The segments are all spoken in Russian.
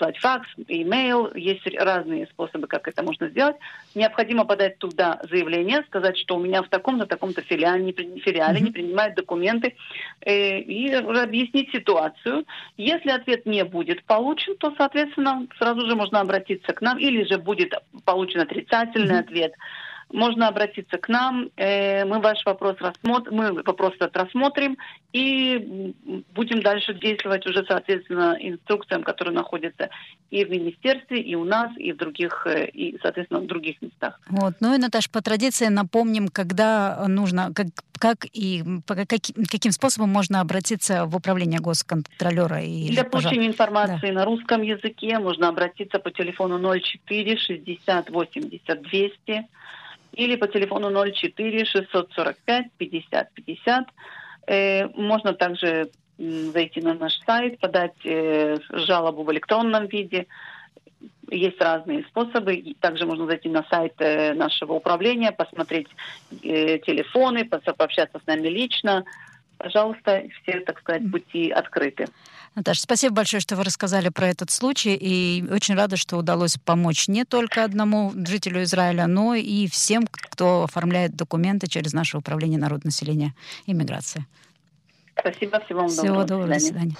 прислать факс, имейл. Есть разные способы, как это можно сделать. Необходимо подать туда заявление, сказать, что у меня в таком-то филиале не принимают документы, и объяснить ситуацию. Если ответ не будет получен, то, соответственно, сразу же можно обратиться к нам, или же будет получен отрицательный ответ. Можно обратиться к нам, мы ваш вопрос рассмотрим и будем дальше действовать уже соответственно инструкциям, которые находятся и в министерстве, и у нас, и в других, и, соответственно, в других местах. Вот. Ну и, Наташа, по традиции напомним, когда нужно, каким способом можно обратиться в управление госконтролера. Для получения информации на русском языке можно обратиться по телефону 04 60 80 200 или по телефону 04 645 50 50. Можно также зайти на наш сайт, подать жалобу в электронном виде. Есть разные способы. Также можно зайти на сайт нашего управления, посмотреть телефоны, пообщаться с нами лично. Пожалуйста, все, так сказать, пути открыты. Наташа, спасибо большое, что вы рассказали про этот случай, и очень рада, что удалось помочь не только одному жителю Израиля, но и всем, кто оформляет документы через наше управление народонаселения и миграции. Спасибо, всего вам доброго. Всего доброго, до свидания.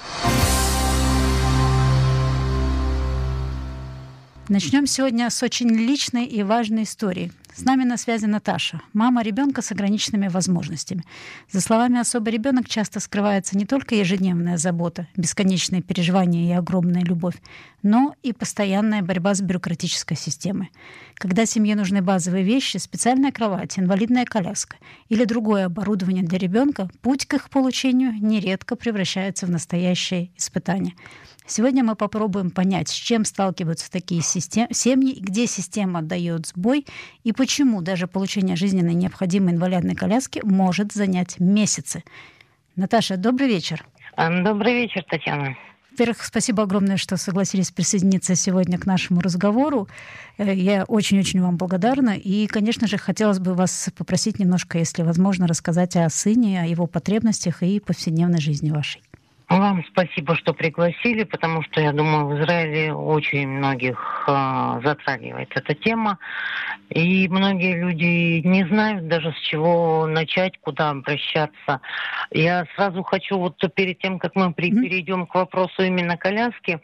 Начнем сегодня с очень личной и важной истории. С нами на связи Наташа, мама ребенка с ограниченными возможностями. За словами особый ребенок часто скрывается не только ежедневная забота, бесконечные переживания и огромная любовь, но и постоянная борьба с бюрократической системой. Когда семье нужны базовые вещи, специальная кровать, инвалидная коляска или другое оборудование для ребенка, путь к их получению нередко превращается в настоящее испытание. Сегодня мы попробуем понять, с чем сталкиваются такие семьи, где система дает сбой и почему даже получение жизненно необходимой инвалидной коляски может занять месяцы. Наташа, добрый вечер. Добрый вечер, Татьяна. Во-первых, спасибо огромное, что согласились присоединиться сегодня к нашему разговору. Я очень-очень вам благодарна. И, конечно же, хотелось бы вас попросить немножко, если возможно, рассказать о сыне, о его потребностях и повседневной жизни вашей. Вам спасибо, что пригласили, потому что, я думаю, в Израиле очень многих затрагивает эта тема. И многие люди не знают даже, с чего начать, куда обращаться. Я сразу хочу, вот перед тем, как мы перейдем к вопросу именно коляски,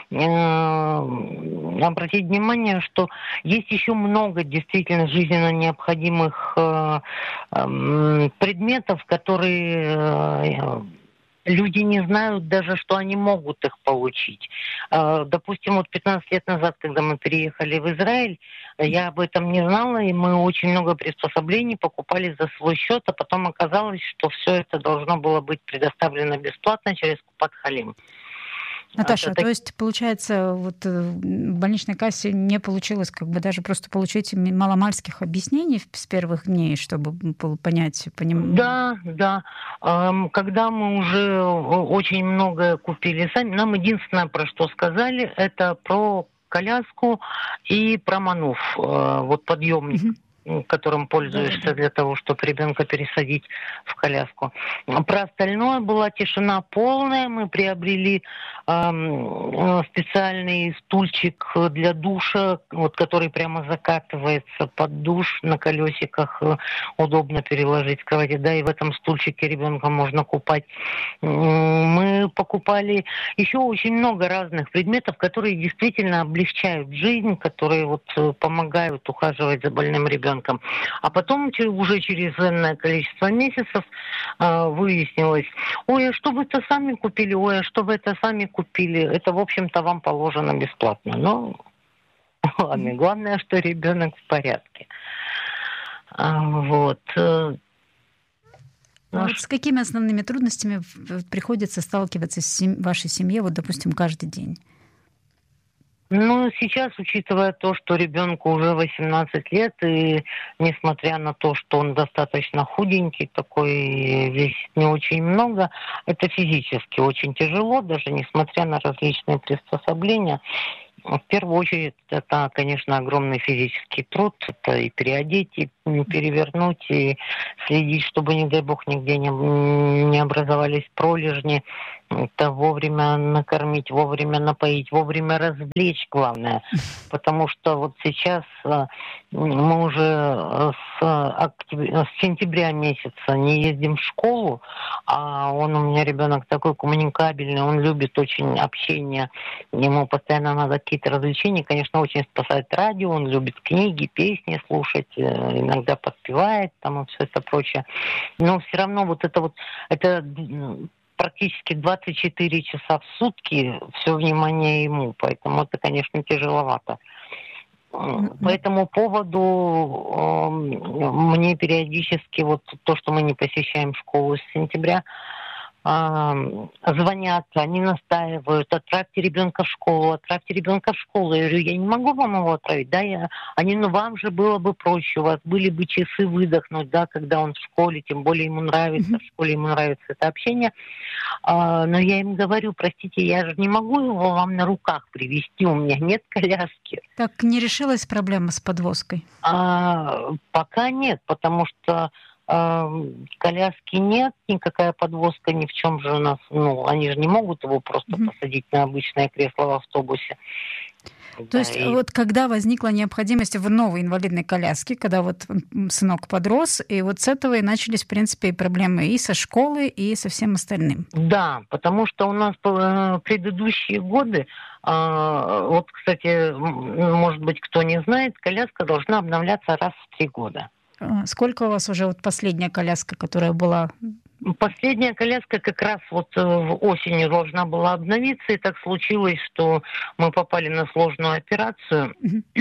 обратить внимание, что есть еще много действительно жизненно необходимых предметов, которые... Люди не знают даже, что они могут их получить. Допустим, вот 15 лет назад, когда мы переехали в Израиль, я об этом не знала, и мы очень много приспособлений покупали за свой счет, а потом оказалось, что все это должно было быть предоставлено бесплатно через Купат-Халим. Наташа, то есть, получается, вот в больничной кассе не получилось как бы даже просто получить маломальских объяснений с первых дней, чтобы понять, понимать? Да. Когда мы уже очень многое купили сами, нам единственное, про что сказали, это про коляску и про мануф, вот подъемник. Которым пользуешься для того, чтобы ребенка пересадить в коляску. Про остальное была тишина полная. Мы приобрели специальный стульчик для душа, вот, который прямо закатывается под душ на колесиках. Удобно переложить с кровати. Да, и в этом стульчике ребенка можно купать. Мы покупали еще очень много разных предметов, которые действительно облегчают жизнь, которые вот помогают ухаживать за больным ребенком. А потом уже через энное количество месяцев выяснилось, ой, а что вы это сами купили, ой, а что вы это сами купили, это, в общем-то, вам положено бесплатно. Но ладно, главное, что ребенок в порядке. Вот. Вот с какими основными трудностями приходится сталкиваться вашей семье, вот, допустим, каждый день? Ну, сейчас, учитывая то, что ребенку уже 18 лет, и несмотря на то, что он достаточно худенький, такой весит не очень много, это физически очень тяжело, даже несмотря на различные приспособления. В первую очередь, это, конечно, огромный физический труд. Это и переодеть, и перевернуть, и следить, чтобы, не дай бог, нигде не образовались пролежни. Это вовремя накормить, вовремя напоить, вовремя развлечь, главное. Потому что вот сейчас мы уже с сентября месяца не ездим в школу, а у меня ребенок такой коммуникабельный, он любит очень общение, ему постоянно надо какие-то развлечения. Конечно, очень спасает радио, он любит книги, песни слушать, иногда подпевает там и все это прочее. Но все равно это практически 24 часа в сутки все внимание ему, поэтому это, конечно, тяжеловато. По этому поводу мне периодически вот то, что мы не посещаем школу с сентября, звонят, они настаивают, отправьте ребенка в школу, отправьте ребенка в школу. Я говорю, я не могу вам его отправить, да, они, вам же было бы проще, у вас были бы часы выдохнуть, да, когда он в школе, тем более ему нравится, в школе ему нравится это общение. Но я им говорю, простите, я же не могу его вам на руках привезти, у меня нет коляски. Так не решилась проблема с подвозкой? Пока нет, потому что коляски нет, никакая подвозка ни в чем же у нас. Они же не могут его просто посадить на обычное кресло в автобусе. То есть вот когда возникла необходимость в новой инвалидной коляске, когда вот сынок подрос, и вот с этого и начались, в принципе, и проблемы и со школой, и со всем остальным. Да, потому что у нас предыдущие годы, вот, кстати, может быть, кто не знает, коляска должна обновляться раз в 3 года. Сколько у вас уже вот последняя коляска, которая была? Последняя коляска как раз вот осенью должна была обновиться, и так случилось, что мы попали на сложную операцию.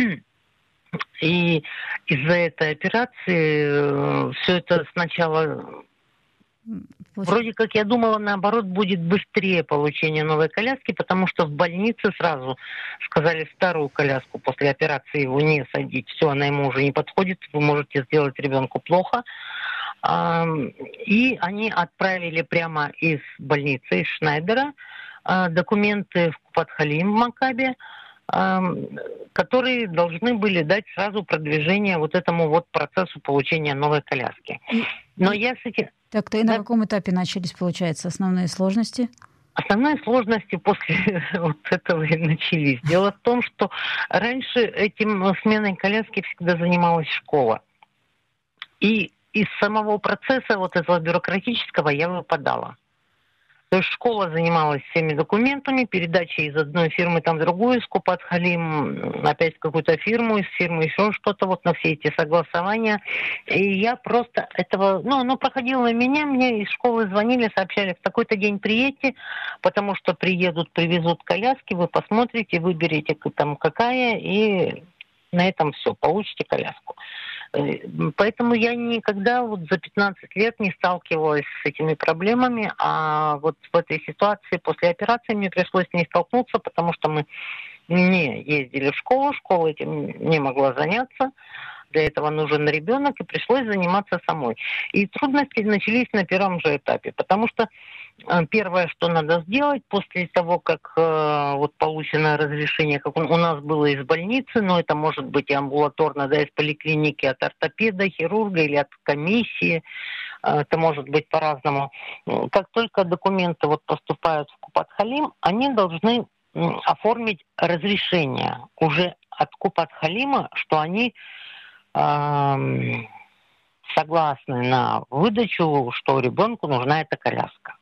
И из-за этой операции все это сначала... Вроде как я думала, наоборот, будет быстрее получение новой коляски, потому что в больнице сразу сказали старую коляску после операции его не садить. Все, она ему уже не подходит, вы можете сделать ребенку плохо. И они отправили прямо из больницы, из Шнайдера, документы в Купат-Халим в Макабе, которые должны были дать сразу продвижение вот этому вот процессу получения новой коляски. Но я с этим... Так, то и на каком этапе начались, получается, основные сложности? Основные сложности после вот этого и начались. Дело в том, что раньше этим сменой коляски всегда занималась школа. И из самого процесса вот этого бюрократического я выпадала. То есть школа занималась всеми документами, передачей из одной фирмы там в другую, из Купат-Халим опять в какую-то фирму, из фирмы еще что-то, вот на все эти согласования. И я просто этого... оно проходило меня, мне из школы звонили, сообщали, в такой-то день приедьте, потому что приедут, привезут коляски, вы посмотрите, выберете там какая, и на этом все, получите коляску. Поэтому я никогда вот за 15 лет не сталкивалась с этими проблемами, а вот в этой ситуации после операции мне пришлось с ней столкнуться, потому что мы не ездили в школу, школа этим не могла заняться, для этого нужен ребенок, и пришлось заниматься самой. И трудности начались на первом же этапе, потому что первое, что надо сделать после того, как вот получено разрешение, как у нас было из больницы, но это может быть и амбулаторно, да, из поликлиники, от ортопеда, хирурга или от комиссии, это может быть по-разному. Как только документы вот поступают в Купат-Халим, они должны оформить разрешение уже от Купат-Халима, что они согласны на выдачу, что ребенку нужна эта коляска.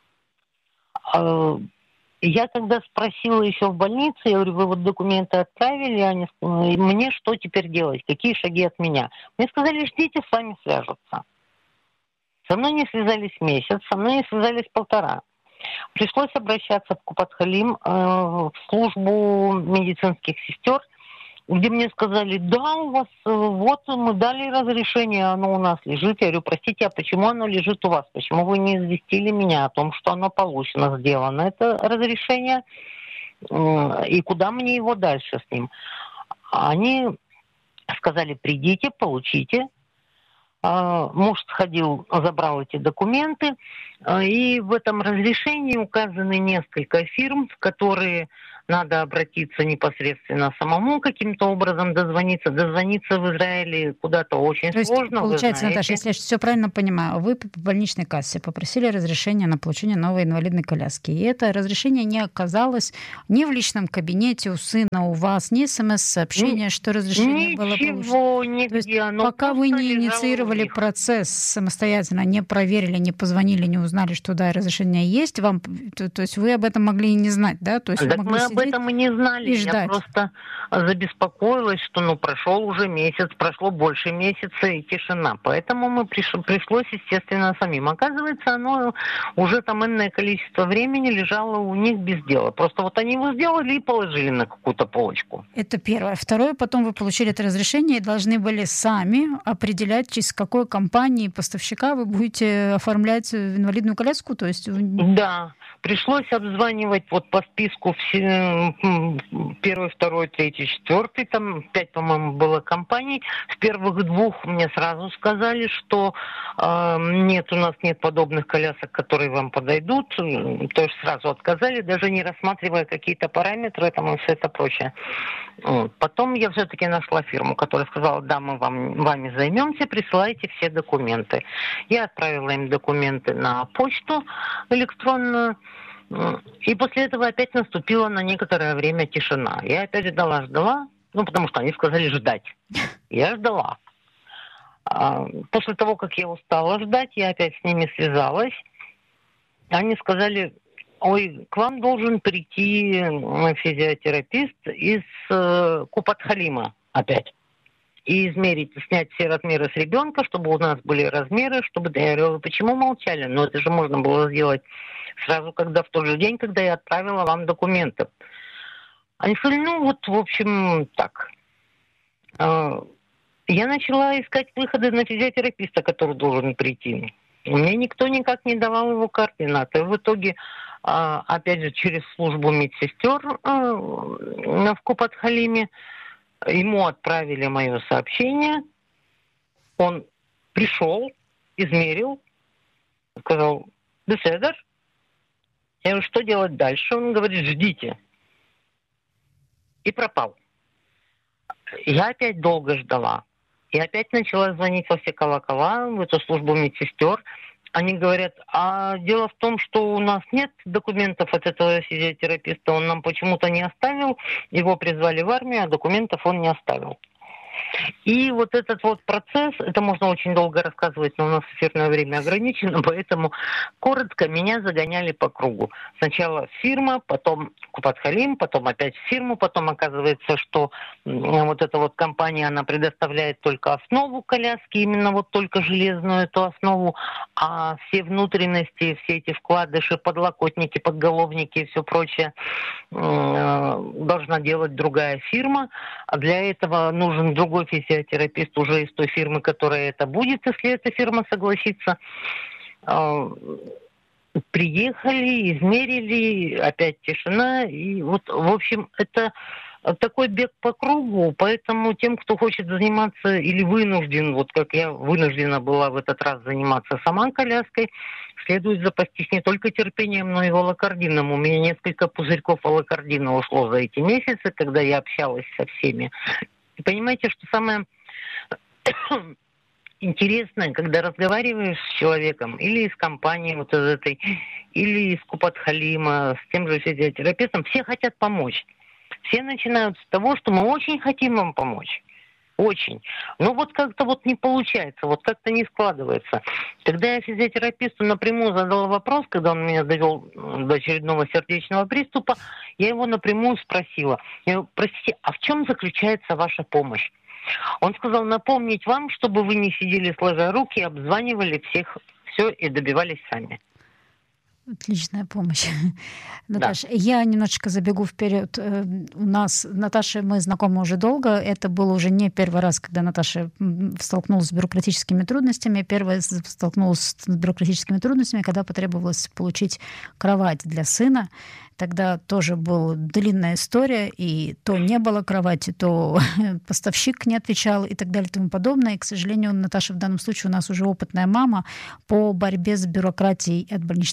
Я когда спросила еще в больнице, я говорю, вы вот документы отправили, они сказали, мне что теперь делать, какие шаги от меня? Мне сказали, ждите, с вами свяжутся. Со мной не связались месяц, со мной не связались 1,5. Пришлось обращаться в Купат-Халим, в службу медицинских сестер, где мне сказали, да, у вас, вот мы дали разрешение, оно у нас лежит. Я говорю, простите, а почему оно лежит у вас? Почему вы не известили меня о том, что оно получено, сделано, это разрешение, и куда мне его дальше с ним? Они сказали, придите, получите. Муж сходил, забрал эти документы, и в этом разрешении указаны несколько фирм, которые надо обратиться непосредственно самому каким-то образом дозвониться. Дозвониться в Израиле куда-то очень То есть, сложно, получается, Наташа, если я все правильно понимаю, вы по больничной кассе попросили разрешение на получение новой инвалидной коляски. И это разрешение не оказалось ни в личном кабинете у сына, у вас, ни смс-сообщения, что разрешение было получено. Ничего, нигде. Пока вы не инициировали процесс самостоятельно, не проверили, не позвонили, не узнали, что да, разрешение есть, вам, то есть вы об этом могли и не знать, да? То есть так мы об этом и не знали. Я просто забеспокоилась, что прошел уже месяц, прошло больше месяца и тишина. Поэтому мы пришлось, естественно, самим. Оказывается, оно уже там энное количество времени лежало у них без дела. Просто вот они его сделали и положили на какую-то полочку. Это первое. Второе, потом вы получили это разрешение и должны были сами определять, через какой компании поставщика вы будете оформлять инвалидную коляску. То есть... Да. Пришлось обзванивать вот по списку все, 1, 2, 3, 4, там 5, по-моему, было компаний. В первых 2 мне сразу сказали, что нет, у нас нет подобных колясок, которые вам подойдут. То есть сразу отказали, даже не рассматривая какие-то параметры там, и все это прочее. Потом я все-таки нашла фирму, которая сказала, да, мы вами займемся, присылайте все документы. Я отправила им документы на почту электронную. И после этого опять наступила на некоторое время тишина. Я опять ждала, потому что они сказали ждать. Я ждала. После того, как я устала ждать, я опять с ними связалась. Они сказали, ой, к вам должен прийти физиотерапевт из Купат-Халима опять. И измерить, снять все размеры с ребенка, чтобы у нас были размеры, чтобы... Я говорю, почему молчали? Но это же можно было сделать сразу, в тот же день, когда я отправила вам документы. Они сказали, в общем, так. Я начала искать выходы на физиотерапевта, который должен прийти. Мне никто никак не давал его координаты. В итоге, опять же, через службу медсестер в Купат-Халиме ему отправили мое сообщение. Он пришел, измерил, сказал, беседер. Я говорю, что делать дальше? Он говорит, ждите. И пропал. Я опять долго ждала. И опять начала звонить во все колокола, в эту службу медсестер. Они говорят, а дело в том, что у нас нет документов от этого физиотерапевта, он нам почему-то не оставил, его призвали в армию, а документов он не оставил. И вот этот вот процесс, это можно очень долго рассказывать, но у нас эфирное время ограничено, поэтому коротко меня загоняли по кругу. Сначала фирма, потом Купат-Халим, потом опять фирму, потом оказывается, что вот эта вот компания, она предоставляет только основу коляски, именно вот только железную эту основу, а все внутренности, все эти вкладыши, подлокотники, подголовники и все прочее должна делать другая фирма, а для этого нужен другой физиотерапевт уже из той фирмы, которая это будет, если эта фирма согласится. Приехали, измерили, опять тишина. И вот, в общем, это такой бег по кругу, поэтому тем, кто хочет заниматься или вынужден, вот как я вынуждена была в этот раз заниматься сама коляской, следует запастись не только терпением, но и волокордином. У меня несколько пузырьков волокордина ушло за эти месяцы, когда я общалась со всеми. И понимаете, что самое интересное, когда разговариваешь с человеком или из компании вот из этой, или из Купат-Халима, с тем же физиотерапевтом, все хотят помочь. Все начинают с того, что мы очень хотим вам помочь. Очень. Но вот как-то вот не получается, вот как-то не складывается. Когда я физиотерапевту напрямую задала вопрос, когда он меня довел до очередного сердечного приступа, я его напрямую спросила. Я говорю, простите, а в чем заключается ваша помощь? Он сказал, напомнить вам, чтобы вы не сидели сложа руки, обзванивали всех, все и добивались сами. Отличная помощь. Наташа, да. Я немножечко забегу вперед. У нас Наташа, мы знакомы уже долго. Это был уже не первый раз, когда Наташа столкнулась с бюрократическими трудностями. Первая столкнулась с бюрократическими трудностями, когда потребовалось получить кровать для сына. Тогда тоже была длинная история, и то не было кровати, то поставщик не отвечал и так далее и тому подобное. И, к сожалению, Наташа в данном случае у нас уже опытная мама по борьбе с бюрократией от больничной кассы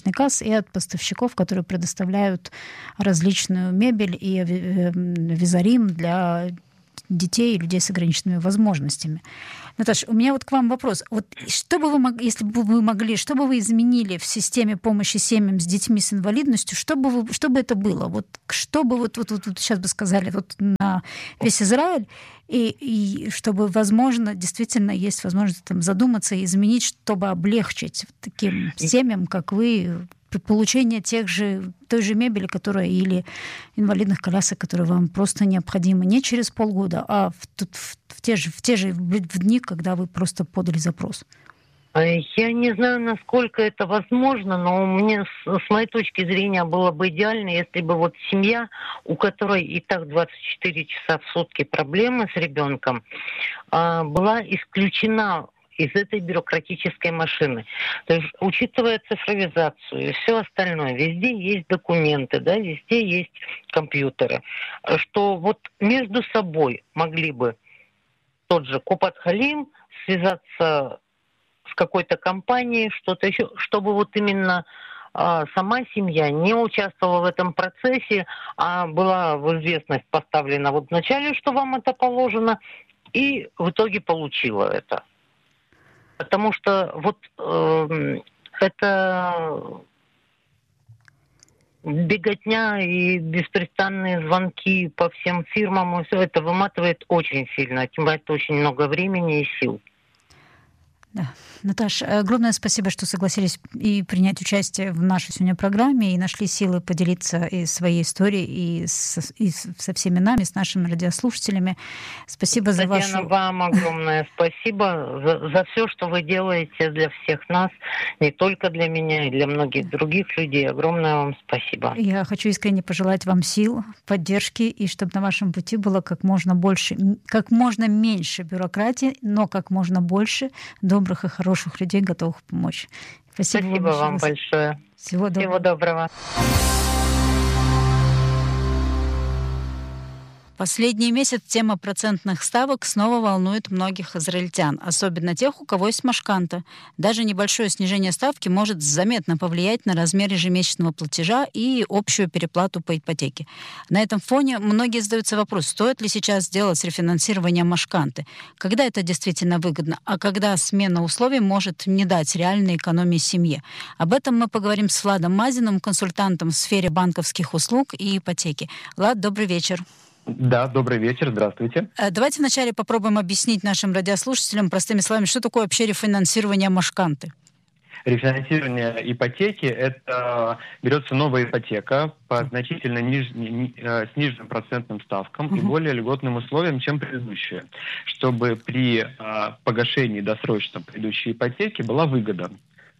и от поставщиков, которые предоставляют различную мебель и визарим для детей и людей с ограниченными возможностями. Наташа, у меня вот к вам вопрос. Вот что бы вы могли, если бы вы могли, что бы вы изменили в системе помощи семьям с детьми с инвалидностью, что бы это было? Вот что бы вот сейчас бы сказали вот на весь Израиль, и чтобы, возможно, действительно есть возможность там задуматься и изменить, чтобы облегчить таким семьям, как вы, получение той же мебели, которая или инвалидных колясок, которые вам просто необходимы не через полгода, а в те же дни, когда вы просто подали запрос. Я не знаю, насколько это возможно, но мне, с моей точки зрения, было бы идеально, если бы вот семья, у которой и так 24 часа в сутки проблемы с ребенком, была исключена из этой бюрократической машины. То есть, учитывая цифровизацию и все остальное, везде есть документы, да, везде есть компьютеры, что вот между собой могли бы тот же Купат-Халим связаться с какой-то компанией, что-то еще, чтобы вот именно сама семья не участвовала в этом процессе, а была в известность поставлена вот вначале, что вам это положено, и в итоге получила это. Потому что вот это беготня и беспрестанные звонки по всем фирмам, и все это выматывает очень сильно, отнимает очень много времени и сил. Да. Наташа, огромное спасибо, что согласились и принять участие в нашей сегодня программе, и нашли силы поделиться и своей историей, и со всеми нами, с нашими радиослушателями. Спасибо за вашу... Татьяна, вам огромное спасибо за все, что вы делаете для всех нас, не только для меня, и для многих других людей. Огромное вам спасибо. Я хочу искренне пожелать вам сил, поддержки, и чтобы на вашем пути было как можно больше, как можно меньше бюрократии, но как можно больше добрых и хороших людей, готовых помочь. Спасибо вам большое. Всего доброго. Всего доброго. Последний месяц тема процентных ставок снова волнует многих израильтян, особенно тех, у кого есть машканта. Даже небольшое снижение ставки может заметно повлиять на размер ежемесячного платежа и общую переплату по ипотеке. На этом фоне многие задаются вопрос, стоит ли сейчас сделать рефинансирование машканты, когда это действительно выгодно, а когда смена условий может не дать реальной экономии семье. Об этом мы поговорим с Владом Мазиным, консультантом в сфере банковских услуг и ипотеки. Влад, добрый вечер. Да, добрый вечер, здравствуйте. Давайте вначале попробуем объяснить нашим радиослушателям простыми словами, что такое вообще рефинансирование машканты. Рефинансирование ипотеки – это берется новая ипотека по значительно сниженным процентным ставкам и более льготным условиям, чем предыдущая, чтобы при погашении досрочно предыдущей ипотеки была выгода.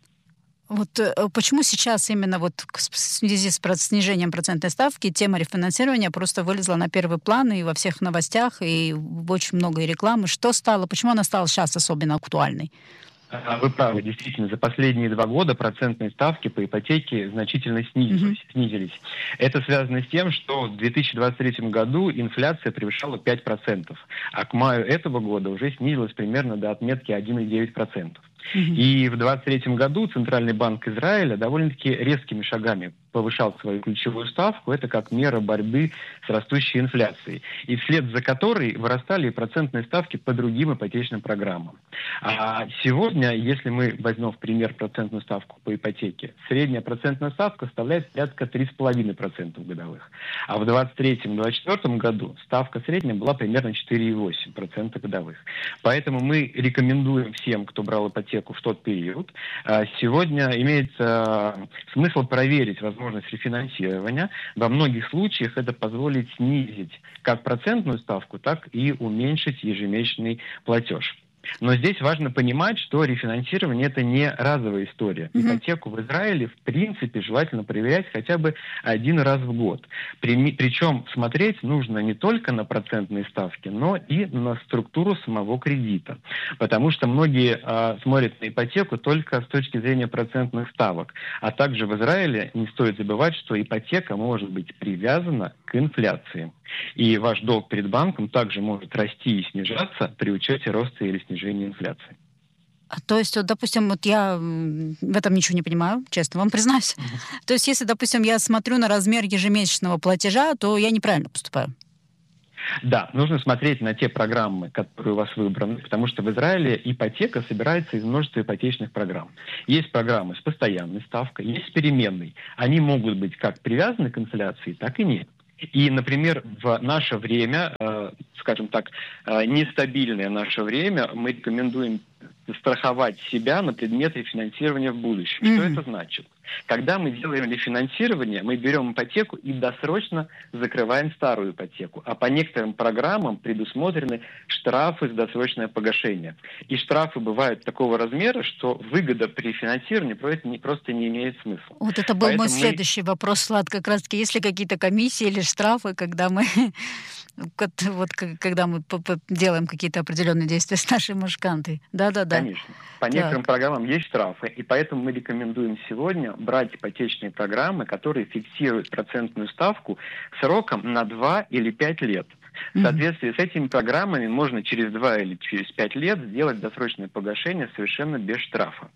Вот почему сейчас именно вот в связи с снижением процентной ставки тема рефинансирования просто вылезла на первый план и во всех новостях, и очень много рекламы. Что стало, почему она стала сейчас особенно актуальной? Вы правы, действительно, за последние 2 года процентные ставки по ипотеке значительно снизились. Это связано с тем, что в 2023 году инфляция превышала 5%, а к маю этого года уже снизилась примерно до отметки 1,9%. И в 2023 году Центральный банк Израиля довольно-таки резкими шагами повышал свою ключевую ставку. Это как мера борьбы с растущей инфляцией. И вслед за которой вырастали процентные ставки по другим ипотечным программам. А сегодня, если мы возьмем в пример процентную ставку по ипотеке, средняя процентная ставка составляет порядка 3,5% годовых. А в 2023-2024 году ставка средняя была примерно 4,8% годовых. Поэтому мы рекомендуем всем, кто брал ипотеку в тот период, сегодня имеется смысл проверить возможность рефинансирования. Во многих случаях это позволит снизить как процентную ставку, так и уменьшить ежемесячный платеж. Но здесь важно понимать, что рефинансирование – это не разовая история. Ипотеку в Израиле, в принципе, желательно проверять хотя бы 1 раз в год. Причем смотреть нужно не только на процентные ставки, но и на структуру самого кредита. Потому что многие смотрят на ипотеку только с точки зрения процентных ставок. А также в Израиле не стоит забывать, что ипотека может быть привязана к инфляции. И ваш долг перед банком также может расти и снижаться при учете роста или снижения инфляции. То есть, вот, допустим, вот я в этом ничего не понимаю, честно вам признаюсь. То есть, если, допустим, я смотрю на размер ежемесячного платежа, то я неправильно поступаю. Да, нужно смотреть на те программы, которые у вас выбраны, потому что в Израиле ипотека собирается из множества ипотечных программ. Есть программы с постоянной ставкой, есть с переменной. Они могут быть как привязаны к инфляции, так и нет. И, например, в наше время, скажем так, нестабильное наше время, мы рекомендуем страховать себя на предмет рефинансирования в будущем. Что это значит? Когда мы делаем рефинансирование, мы берем ипотеку и досрочно закрываем старую ипотеку. А по некоторым программам предусмотрены штрафы за досрочное погашение. И штрафы бывают такого размера, что выгода при рефинансировании просто не имеет смысла. Вот это был мой следующий вопрос, Влад, как раз-таки, есть ли какие-то комиссии или штрафы, когда мы делаем какие-то определенные действия с нашей машкантой? Да-да-да. Конечно. По некоторым программам есть штрафы, и поэтому мы рекомендуем сегодня брать ипотечные программы, которые фиксируют процентную ставку сроком на 2 или 5 лет. В соответствии с этими программами можно через 2 или через 5 лет сделать досрочное погашение совершенно без штрафа.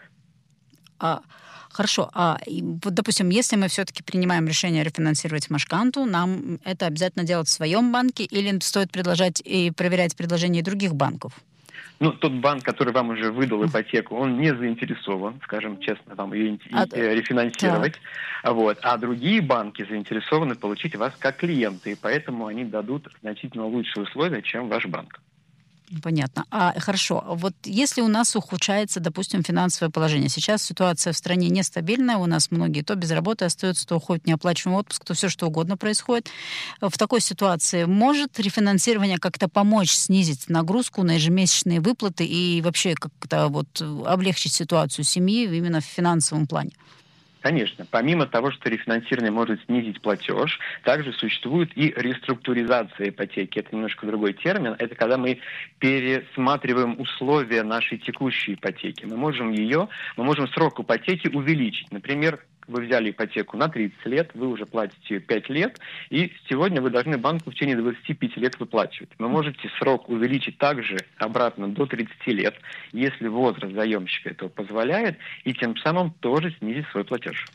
Хорошо. Вот, допустим, если мы все-таки принимаем решение рефинансировать машканту, нам это обязательно делать в своем банке или стоит предложать и проверять предложения других банков? Тот банк, который вам уже выдал ипотеку, он не заинтересован, скажем честно, вам ее рефинансировать. А другие банки заинтересованы получить вас как клиента, и поэтому они дадут значительно лучшие условия, чем ваш банк. Понятно. Хорошо. Вот если у нас ухудшается, допустим, финансовое положение, сейчас ситуация в стране нестабильная, у нас многие то без работы остаются, то уходят в неоплачиваемый отпуск, то все что угодно происходит. В такой ситуации может рефинансирование как-то помочь снизить нагрузку на ежемесячные выплаты и вообще как-то облегчить ситуацию семьи именно в финансовом плане? Конечно. Помимо того, что рефинансирование может снизить платеж, также существует и реструктуризация ипотеки. Это немножко другой термин. Это когда мы пересматриваем условия нашей текущей ипотеки. Мы можем срок ипотеки увеличить. Например, вы взяли ипотеку на 30 лет, вы уже платите 5 лет, и сегодня вы должны банку в течение 25 лет выплачивать. Вы можете срок увеличить также обратно до 30 лет, если возраст заемщика этого позволяет, и тем самым тоже снизить свой платеж.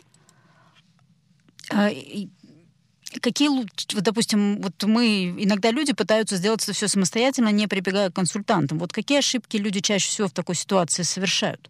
Допустим, иногда люди пытаются сделать это все самостоятельно, не прибегая к консультантам. Какие ошибки люди чаще всего в такой ситуации совершают?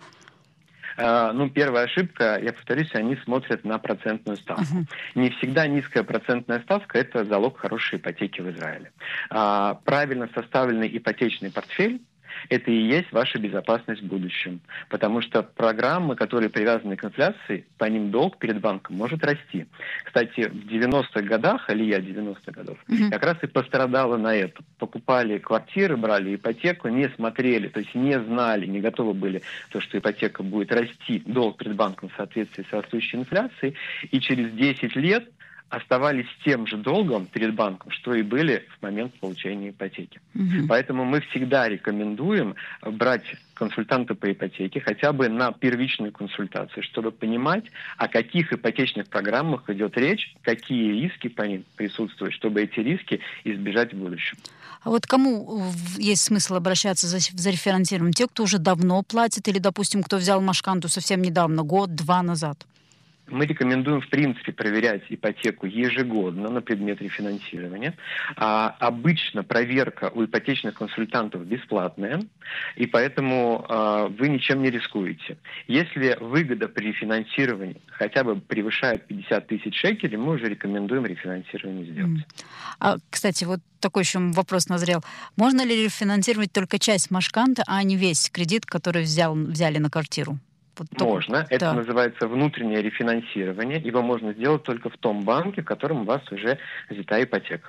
Первая ошибка, я повторюсь, они смотрят на процентную ставку. Не всегда низкая процентная ставка – это залог хорошей ипотеки в Израиле. Правильно составленный ипотечный портфель – это и есть ваша безопасность в будущем. Потому что программы, которые привязаны к инфляции, по ним долг перед банком может расти. Кстати, в 90-х годах, алия 90-х годов, как раз и пострадала на это. Покупали квартиры, брали ипотеку, не смотрели, то есть не знали, не готовы были, что ипотека будет расти, долг перед банком в соответствии с растущей инфляцией, и через 10 лет оставались тем же долгом перед банком, что и были в момент получения ипотеки. Поэтому мы всегда рекомендуем брать консультанта по ипотеке хотя бы на первичную консультацию, чтобы понимать, о каких ипотечных программах идет речь, какие риски по ним присутствуют, чтобы эти риски избежать в будущем. А кому есть смысл обращаться за рефинансированием? Те, кто уже давно платит, или, допустим, кто взял машканту совсем недавно, год-два назад? Мы рекомендуем, в принципе, проверять ипотеку ежегодно на предмет рефинансирования. Обычно проверка у ипотечных консультантов бесплатная, и поэтому вы ничем не рискуете. Если выгода при рефинансировании хотя бы превышает 50 тысяч шекелей, мы уже рекомендуем рефинансирование сделать. Кстати, такой еще вопрос назрел. Можно ли рефинансировать только часть машканта, а не весь кредит, который взяли на квартиру? Можно. Это называется внутреннее рефинансирование. Его можно сделать только в том банке, в котором у вас уже взята ипотека.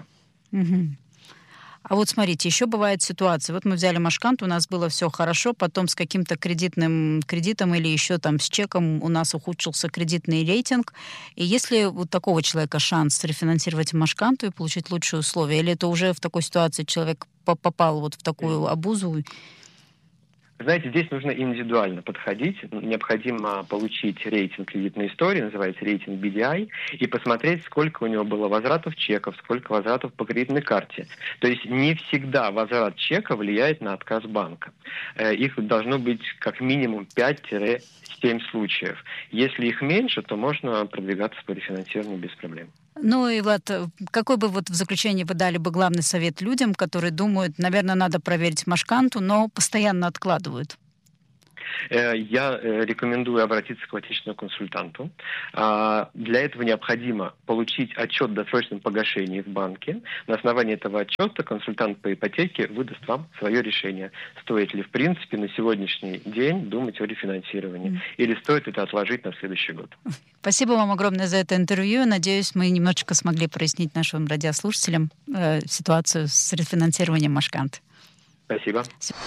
Смотрите, еще бывает ситуация. Мы взяли машканту, у нас было все хорошо, потом с каким-то кредитом или еще с чеком у нас ухудшился кредитный рейтинг. И если у такого человека шанс рефинансировать машканту и получить лучшие условия, или это уже в такой ситуации человек попал в такую обузу? Знаете, здесь нужно индивидуально подходить. Необходимо получить рейтинг кредитной истории, называется рейтинг BDI, и посмотреть, сколько у него было возвратов чеков, сколько возвратов по кредитной карте. То есть не всегда возврат чека влияет на отказ банка. Их должно быть как минимум 5-7 случаев. Если их меньше, то можно продвигаться по рефинансированию без проблем. Ну и вот какой бы вот в заключении вы дали бы главный совет людям, которые думают, наверное, надо проверить Машканту, но постоянно откладывают? Я рекомендую обратиться к ипотечному консультанту. Для этого необходимо получить отчет о досрочном погашении в банке. На основании этого отчета консультант по ипотеке выдаст вам свое решение. Стоит ли, в принципе, на сегодняшний день думать о рефинансировании? Или стоит это отложить на следующий год? Спасибо вам огромное за это интервью. Надеюсь, мы немножечко смогли прояснить нашим радиослушателям ситуацию с рефинансированием Машканты. Спасибо.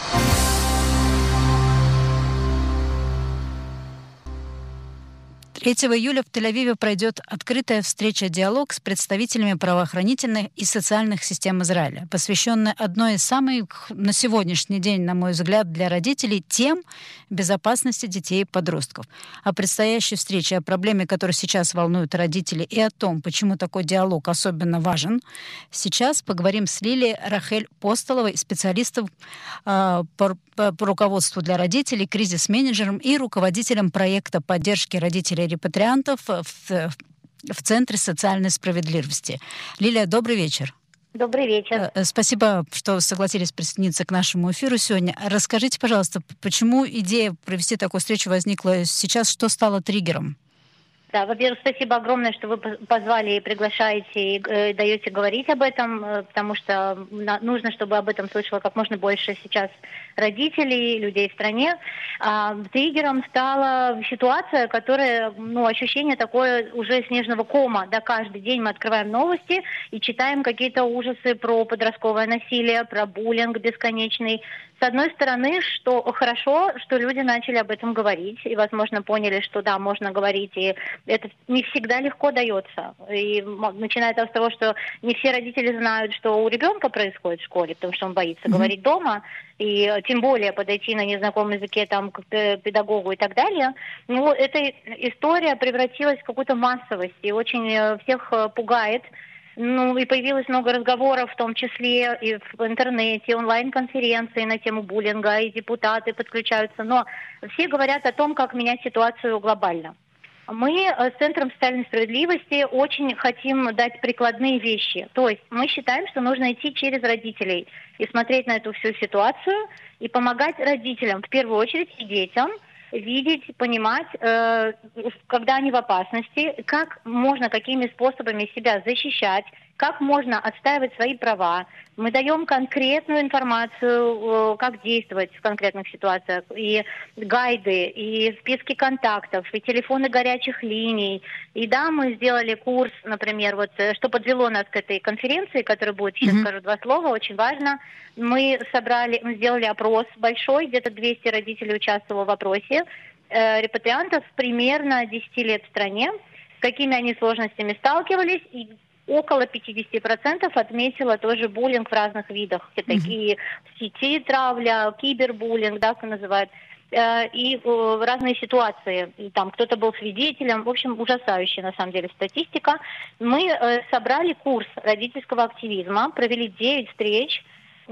3 июля в Тель-Авиве пройдет открытая встреча-диалог с представителями правоохранительных и социальных систем Израиля, посвященная одной из самых, на сегодняшний день, на мой взгляд, для родителей тем безопасности детей и подростков. О предстоящей встрече, о проблеме, которая сейчас волнует родителей, и о том, почему такой диалог особенно важен, сейчас поговорим с Лилией Рахель Постоловой, специалистом по руководству для родителей, кризис-менеджером и руководителем проекта поддержки родителей-репатриантов в Центре социальной справедливости. Лилия, добрый вечер. Добрый вечер. Спасибо, что согласились присоединиться к нашему эфиру сегодня. Расскажите, пожалуйста, почему идея провести такую встречу возникла сейчас, что стало триггером? Да, во-первых, спасибо огромное, что вы позвали и приглашаете, и даете говорить об этом, потому что нужно, чтобы об этом слышало как можно больше сейчас родителей, людей в стране. Триггером стала ситуация, которая, ощущение такое уже снежного кома. Да, каждый день мы открываем новости и читаем какие-то ужасы про подростковое насилие, про буллинг бесконечный. С одной стороны, что хорошо, что люди начали об этом говорить и, возможно, поняли, что да, можно говорить, и это не всегда легко дается. И начиная с того, что не все родители знают, что у ребенка происходит в школе, потому что он боится говорить дома, и тем более подойти на незнакомом языке там, к педагогу и так далее. Эта история превратилась в какую-то массовость и очень всех пугает. И появилось много разговоров, в том числе и в интернете, онлайн-конференции на тему буллинга, и депутаты подключаются. Но все говорят о том, как менять ситуацию глобально. Мы с Центром социальной справедливости очень хотим дать прикладные вещи. То есть мы считаем, что нужно идти через родителей и смотреть на эту всю ситуацию и помогать родителям, в первую очередь и детям, видеть, понимать, когда они в опасности, как можно, какими способами себя защищать, как можно отстаивать свои права. Мы даем конкретную информацию, как действовать в конкретных ситуациях, и гайды, и списки контактов, и телефоны горячих линий. И да, мы сделали курс, например, что подвело нас к этой конференции, которая будет, сейчас скажу два слова, очень важно. Мы сделали опрос большой, где-то 200 родителей участвовало в опросе, репатриантов примерно 10 лет в стране, с какими они сложностями сталкивались, и около 50% отметила тоже буллинг в разных видах. Это такие в сети травля, кибербуллинг, да, как называют, и разные ситуации. И там кто-то был свидетелем. В общем, ужасающая на самом деле статистика. Мы собрали курс родительского активизма, провели 9 встреч,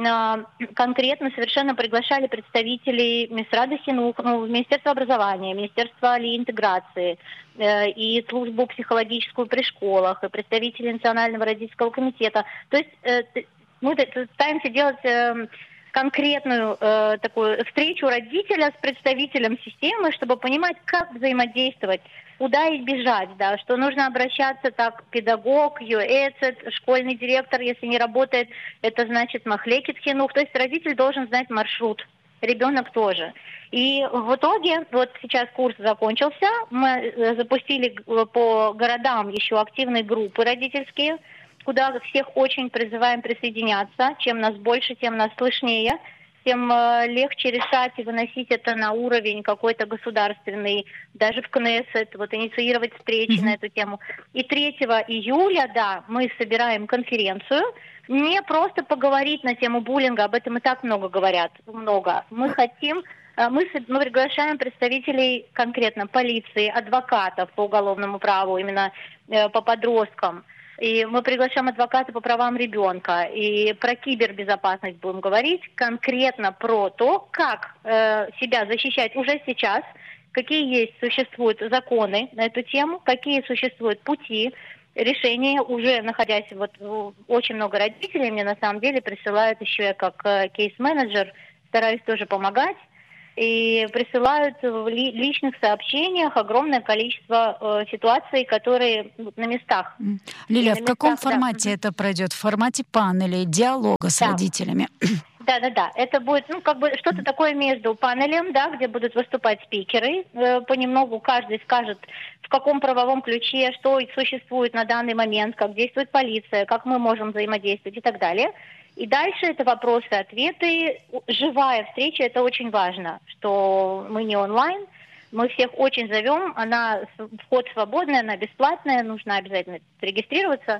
конкретно совершенно приглашали представителей Мисрада Хинух, Министерства образования, Министерства интеграции и службу психологическую при школах, и представителей Национального родительского комитета. То есть мы пытаемся делать конкретную такую встречу родителя с представителем системы, чтобы понимать, как взаимодействовать, куда избежать, да, что нужно обращаться так, педагог, юэцет, школьный директор, если не работает, это значит махлекет хинух, то есть родитель должен знать маршрут, ребенок тоже. И в итоге, вот сейчас курс закончился, мы запустили по городам еще активные группы родительские, куда всех очень призываем присоединяться. Чем нас больше, тем нас слышнее, тем легче решать и выносить это на уровень какой-то государственный, даже в Кнессет, инициировать встречи на эту тему. И 3 июля, да, мы собираем конференцию, не просто поговорить на тему буллинга, об этом и так много говорят, много. Мы хотим Мы приглашаем представителей конкретно полиции, адвокатов по уголовному праву, именно по подросткам. И мы приглашаем адвоката по правам ребенка. И про кибербезопасность будем говорить, конкретно про то, как себя защищать уже сейчас, какие существуют законы на эту тему, какие существуют пути решения, уже находясь, очень много родителей мне на самом деле присылают еще я как кейс-менеджер, стараюсь тоже помогать, и присылают в личных сообщениях огромное количество ситуаций, которые на местах. Лилия, в каком формате это пройдет? В формате панелей, диалога с родителями? Да. Это будет, что-то такое между панелем, да, где будут выступать спикеры. Понемногу каждый скажет, в каком правовом ключе, что существует на данный момент, как действует полиция, как мы можем взаимодействовать и так далее. И дальше это вопросы-ответы. Живая встреча, это очень важно, что мы не онлайн. Мы всех очень зовем. Вход свободный, она бесплатная, нужно обязательно регистрироваться.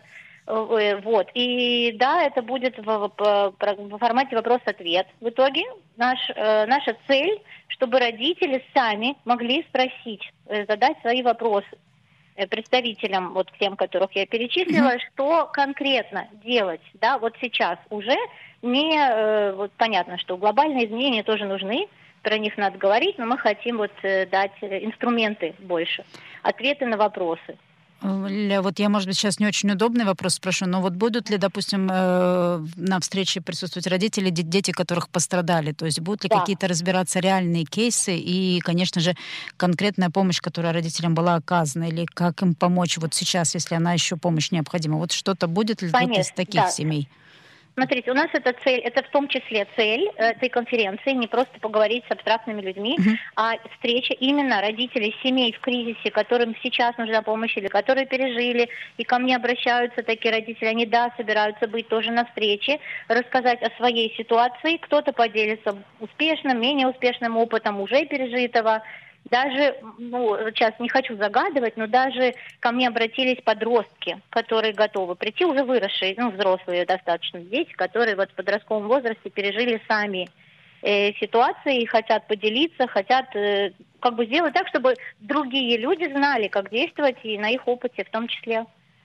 И да, это будет в формате вопрос-ответ. В итоге наша цель, чтобы родители сами могли спросить, задать свои вопросы представителям, тем, которых я перечислила, что конкретно делать, да, сейчас уже понятно, что глобальные изменения тоже нужны, про них надо говорить, но мы хотим дать инструменты больше, ответы на вопросы. Я, может быть, сейчас не очень удобный вопрос спрошу, но будут ли, допустим, на встрече присутствовать родители, дети, которых пострадали? То есть будут ли какие-то разбираться реальные кейсы и, конечно же, конкретная помощь, которая родителям была оказана, или как им помочь сейчас, если она еще помощь необходима? Что-то будет ли из таких семей? Смотрите, у нас эта цель, это в том числе цель этой конференции, не просто поговорить с абстрактными людьми, а встреча именно родителей семей в кризисе, которым сейчас нужна помощь или которые пережили, и ко мне обращаются такие родители, они, собираются быть тоже на встрече, рассказать о своей ситуации, кто-то поделится успешным, менее успешным опытом уже пережитого. Даже, сейчас не хочу загадывать, но даже ко мне обратились подростки, которые готовы прийти, уже выросшие, взрослые достаточно дети, которые в подростковом возрасте пережили сами ситуации и хотят поделиться, хотят сделать так, чтобы другие люди знали, как действовать, и на их опыте в том числе.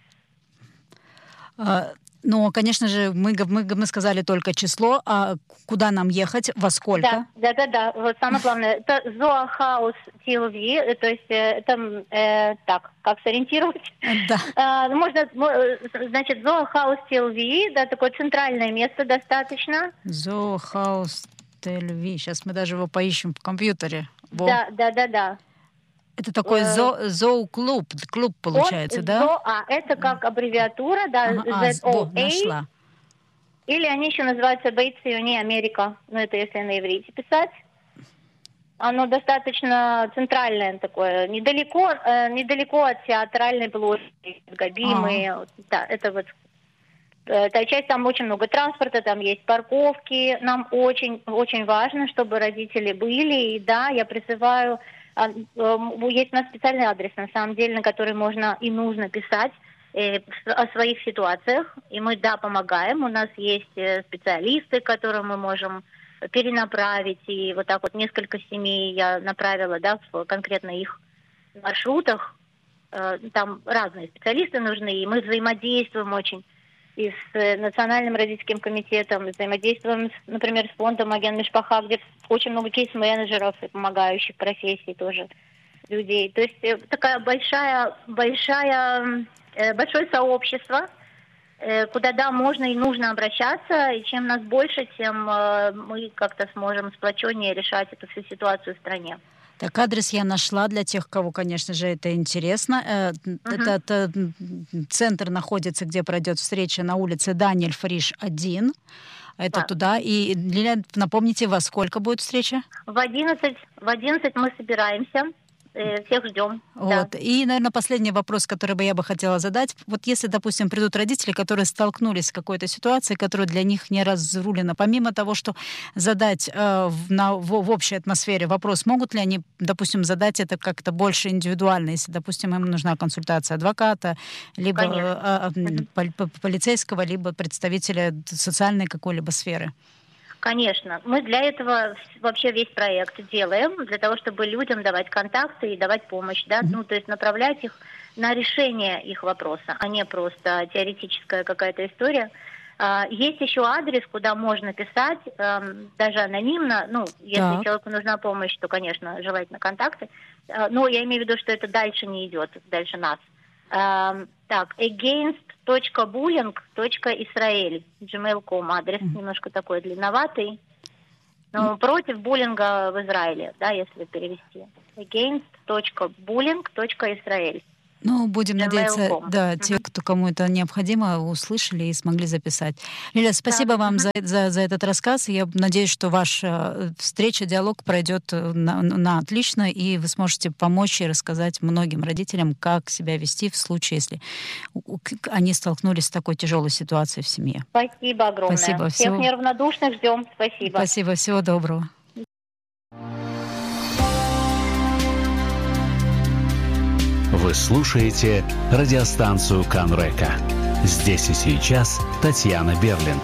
Но, конечно же, мы сказали только число, а куда нам ехать, во сколько? Да. Самое главное, это Зоохаус ТЛВ, то есть это как сориентировать? Да. Можно, Зоохаус ТЛВ, да, такое центральное место достаточно. Зоохаус ТЛВ, сейчас мы даже его поищем в компьютере. Да. Это такой зооклуб, клуб получается, да? Это как аббревиатура, да, ZOA. Нашла. Или они еще называются Бейт-Циони Америка, это если на иврите писать. Оно достаточно центральное такое, недалеко от театральной площади, Габимы. Да, это эта часть, там очень много транспорта, там есть парковки. Нам очень, очень важно, чтобы родители были. И да, я призываю... Есть у нас специальный адрес, на самом деле, на который можно и нужно писать о своих ситуациях. И мы, помогаем. У нас есть специалисты, которым мы можем перенаправить. И несколько семей я направила, в конкретно их маршрутах. Там разные специалисты нужны, и мы взаимодействуем очень и с Национальным родительским комитетом, взаимодействуем, например, с фондом Маген Мишпаха, где очень много кейс-менеджеров и помогающих профессий тоже людей. То есть такая большое сообщество, куда, можно и нужно обращаться, и чем нас больше, тем мы как-то сможем сплоченнее решать эту всю ситуацию в стране. Так, адрес я нашла для тех, кого, конечно же, это интересно. Этот центр находится, где пройдет встреча, на улице Даниэль Фриш, 1. Это туда. И, Лилия, напомните, во сколько будет встреча? В 11 мы собираемся. Всех ждем. Да. И, наверное, последний вопрос, который я бы хотела задать. Если, допустим, придут родители, которые столкнулись с какой-то ситуацией, которая для них не разрулена, помимо того, что задать в общей атмосфере вопрос, могут ли они, допустим, задать это как-то больше индивидуально, если, допустим, им нужна консультация адвоката, либо полицейского, либо представителя социальной какой-либо сферы? Конечно. Мы для этого вообще весь проект делаем, для того, чтобы людям давать контакты и давать помощь, да, ну, то есть направлять их на решение их вопроса, а не просто теоретическая какая-то история. Есть еще адрес, куда можно писать, даже анонимно, ну, если человеку нужна помощь, то, конечно, желательно контакты, но я имею в виду, что это дальше не идет, дальше нас. Так, against.bullying.israel, gmail.com, адрес немножко такой длинноватый, но против буллинга в Израиле, да, если перевести. against.bullying.israel. Ну, будем надеяться, да, те, кому это необходимо, услышали и смогли записать. Лиля, спасибо вам за этот рассказ. Я надеюсь, что ваша встреча, диалог пройдет на отлично, и вы сможете помочь и рассказать многим родителям, как себя вести в случае, если они столкнулись с такой тяжелой ситуацией в семье. Спасибо огромное. Спасибо. Всех неравнодушных ждем. Спасибо. Спасибо. Всего доброго. Вы слушаете радиостанцию Канрека. Здесь и сейчас Татьяна Берлин.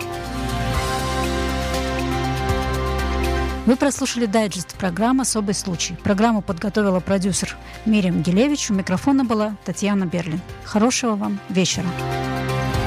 Вы прослушали дайджест программы «Особый случай». Программу подготовила продюсер Мириам Гилевич. У микрофона была Татьяна Берлин. Хорошего вам вечера.